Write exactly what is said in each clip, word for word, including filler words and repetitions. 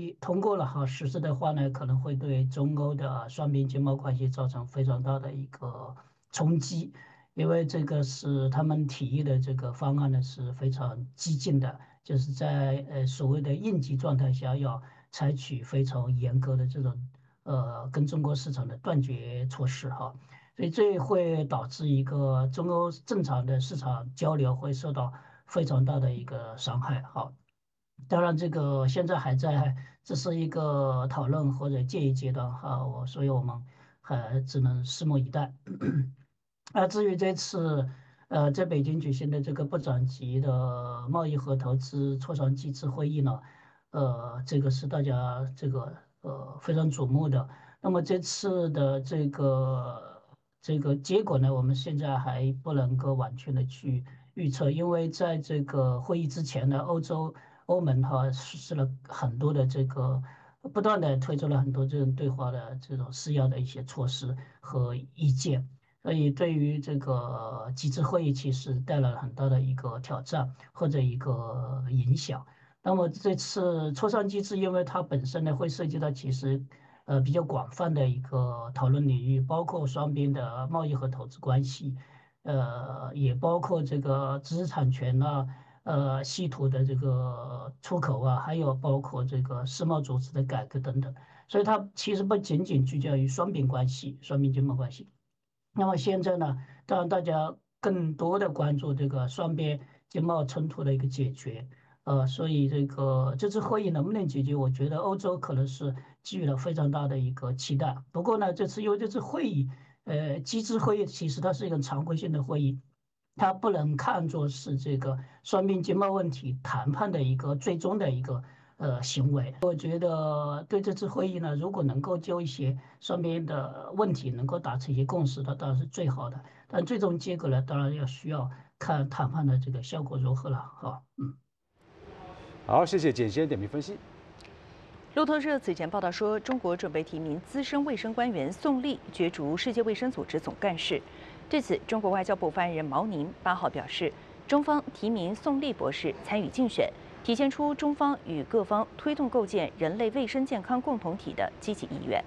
议通过了哈实施的话呢，可能会对中欧的双边经贸关系造成非常大的一个冲击，因为这个是他们提议的这个方案呢是非常激进的，就是在呃所谓的应急状态下要采取非常严格的这种呃跟中国市场的断绝措施哈。所以这会导致一个中欧正常的市场交流会受到非常大的一个伤害。好，当然这个现在还在，这是一个讨论或者建议阶段哈，我所以我们还只能拭目以待。啊，至于这次呃在北京举行的这个部长级的贸易和投资磋商机制会议呢，呃，这个是大家这个呃非常瞩目的。那么这次的这个这个结果呢，我们现在还不能够完全的去预测，因为在这个会议之前呢，欧洲欧盟哈实施了很多的这个，不断的推出了很多这种对华的这种施压的一些措施和意见，所以对于这个机制会议其实带来了很大的一个挑战或者一个影响。那么这次磋商机制，因为它本身呢会涉及到其实呃比较广泛的一个讨论领域，包括双边的贸易和投资关系，呃，也包括这个知识产权啊，呃，稀土的这个出口啊，还有包括这个世贸组织的改革等等。所以它其实不仅仅聚焦于双边关系、双边经贸关系。那么现在呢，当然大家更多的关注这个双边经贸冲突的一个解决。呃，所以这个这次会议能不能解决，我觉得欧洲可能是给予了非常大的一个期待。不过呢，这次因为这次会议，呃，机制会议其实它是一个常规性的会议，它不能看作是这个双边经贸问题谈判的一个最终的一个呃行为。我觉得对这次会议呢，如果能够就一些双边的问题能够达成一些共识，那当然是最好的。但最终结果呢，当然要需要看谈判的这个效果如何了。哈，嗯。 好，谢谢简先点评分析。 路透社此前报道说，中国准备提名资深卫生官员宋立角逐世界卫生组织总干事。对此，中国外交部发言人毛宁八号表示，中方提名宋立博士参与竞选，体现出中方与各方推动构建人类卫生健康共同体的积极意愿。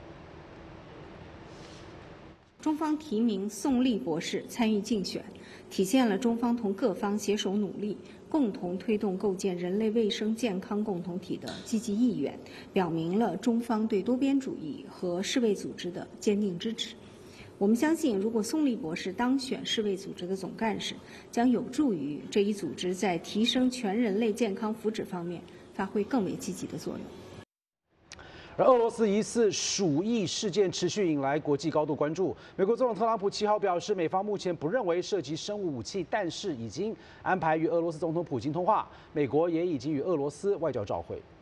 中方提名宋立博士参与竞选，体现了中方同各方携手努力，共同推动构建人类卫生健康共同体的积极意愿，表明了中方对多边主义和世卫组织的坚定支持。我们相信，如果宋立博士当选世卫组织的总干事，将有助于这一组织在提升全人类健康福祉方面发挥更为积极的作用。 而俄罗斯疑似鼠疫事件持续引来国际高度关注。美国总统特朗普七号表示，美方目前不认为涉及生物武器，但是已经安排与俄罗斯总统普京通话，美国也已经与俄罗斯外交照会。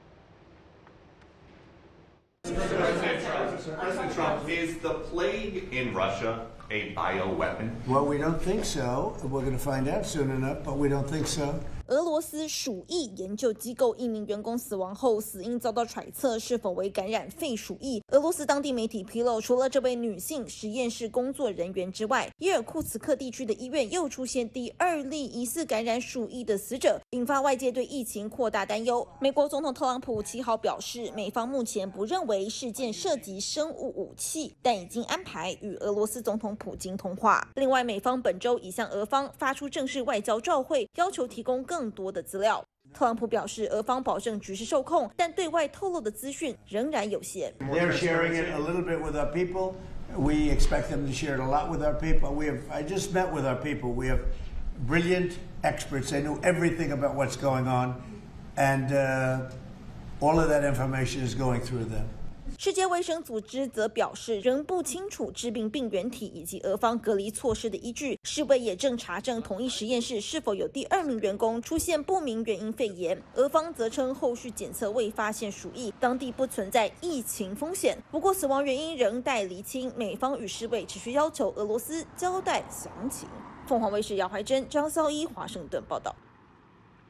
President Trump, is the plague in Russia a bioweapon? Well, we don't think so. We're going to find out soon enough, but we don't think so. 俄罗斯鼠疫研究机构一名员工死亡后，死因遭到揣测是否为感染肺鼠疫。俄罗斯当地媒体披露，除了这位女性实验室工作人员之外，伊尔库茨克地区的医院又出现第二例疑似感染鼠疫的死者，引发外界对疫情扩大担忧。美国总统特朗普七号表示，美方目前不认为事件涉及生物武器，但已经安排与俄罗斯总统普京通话。另外，美方本周已向俄方发出正式外交照会，要求提供更多的资料。特朗普表示，俄方保证局势受控，但对外透露的资讯仍然有限。 They're sharing it a little bit with our people. We expect them to share it a lot with our people. We have. I just met with our people. We have brilliant experts. They know everything about what's going on, and uh, all of that information is going through them. 世界卫生组织则表示，仍不清楚致病病原体以及俄方隔离措施的依据。世卫也正查证同一实验室是否有第二名员工出现不明原因肺炎。俄方则称，后续检测未发现鼠疫，当地不存在疫情风险。不过，死亡原因仍待厘清。美方与世卫持续要求俄罗斯交代详情。凤凰卫视姚怀珍、张孝一华盛顿报道。